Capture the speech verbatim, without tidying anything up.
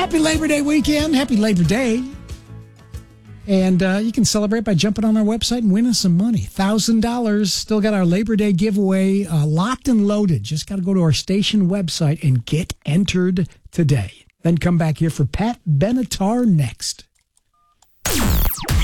Happy Labor Day weekend. Happy Labor Day. And uh, you can celebrate by jumping on our website and winning some money. one thousand dollars. Still got our Labor Day giveaway uh, locked and loaded. Just got to go to our station website and get entered today. Then come back here for Pat Benatar next.